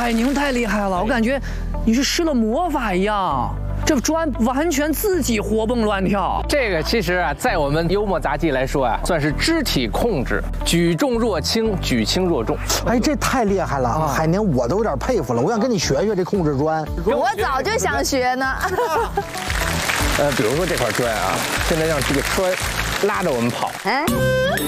海宁太厉害了，我感觉你是施了魔法一样。 这砖完全自己活蹦乱跳， 这个其实啊，在我们幽默杂技来说啊，算是肢体控制，举重若轻，举轻若重。 哎，这太厉害了，海宁，我都有点佩服了。我想跟你学学这控制砖。 我早就想学呢。 比如说这块砖啊，现在让这个砖拉着我们跑。